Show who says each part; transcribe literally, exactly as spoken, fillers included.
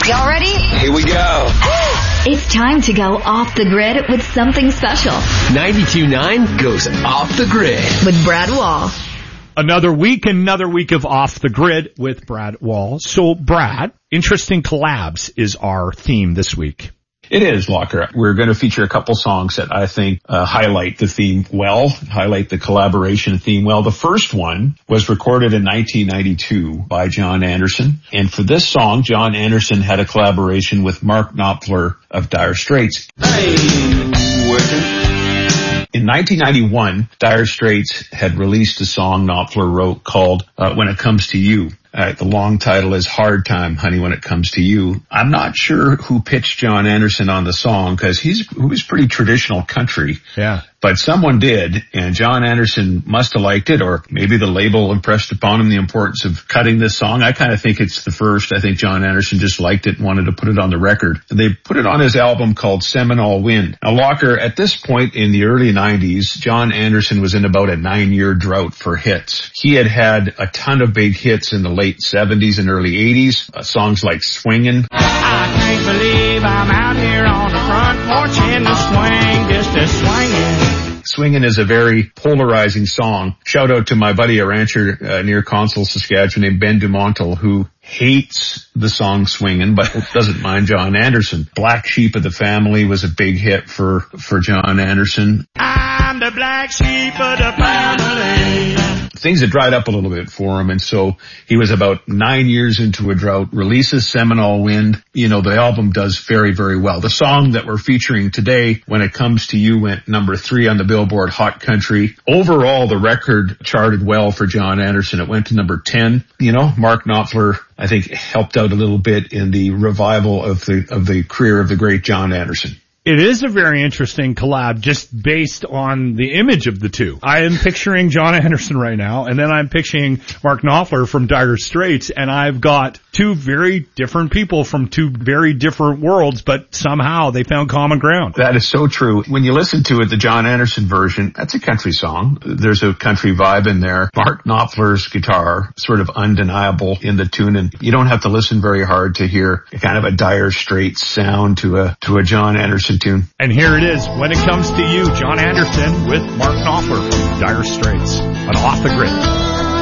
Speaker 1: Y'all ready?
Speaker 2: Here we go.
Speaker 3: It's time to go off the grid with something special.
Speaker 2: ninety-two point nine goes off the grid
Speaker 3: with Brad Wall.
Speaker 4: Another week, another week of Off the Grid with Brad Wall. So, Brad, interesting collabs is our theme this week.
Speaker 5: It is, Locker. We're going to feature a couple songs that I think uh, highlight the theme well, highlight the collaboration theme well. The first one was recorded in nineteen ninety-two by John Anderson. And for this song, John Anderson had a collaboration with Mark Knopfler of Dire Straits. Hey, in nineteen ninety-one, Dire Straits had released a song Knopfler wrote called uh, When It Comes to You. Uh, the long title is Hard Time, Honey, When It Comes to You. I'm not sure who pitched John Anderson on the song because he's he was pretty traditional country.
Speaker 4: Yeah.
Speaker 5: But someone did, and John Anderson must have liked it, or maybe the label impressed upon him the importance of cutting this song. I kind of think it's the first. I think John Anderson just liked it and wanted to put it on the record. And they put it on his album called Seminole Wind. Now, Locker, at this point in the early nineties, John Anderson was in about a nine-year drought for hits. He had had a ton of big hits in the late seventies and early eighties, uh, songs like Swingin'.
Speaker 6: I can't believe I'm out here on the front porch in the swing, just a swingin'.
Speaker 5: Swingin' is a very polarizing song. Shout out to my buddy, a rancher uh, near Console, Saskatchewan, named Ben Dumontel, who hates the song Swingin', but doesn't mind John Anderson. Black Sheep of the Family was a big hit for, for John Anderson.
Speaker 6: I'm the black sheep of the family.
Speaker 5: Things had dried up a little bit for him, and so he was about nine years into a drought, releases Seminole Wind. You know, the album does very, very well. The song that we're featuring today, When It Comes to You, went number three on the Billboard Hot Country. Overall, the record charted well for John Anderson. It went to number ten. You know, Mark Knopfler, I think, helped out a little bit in the revival of the, of the career of the great John Anderson.
Speaker 4: It is a very interesting collab just based on the image of the two. I am picturing John Anderson right now, and then I'm picturing Mark Knopfler from Dire Straits, and I've got two very different people from two very different worlds, but somehow they found common ground.
Speaker 5: That is so true. When you listen to it, the John Anderson version, that's a country song. There's a country vibe in there. Mark Knopfler's guitar, sort of undeniable in the tune, and you don't have to listen very hard to hear kind of a Dire Straits sound to a, to a John Anderson tune.
Speaker 4: And here it is, When It Comes to You, John Anderson with Mark Knopfler from Dire Straits on Off the Grid.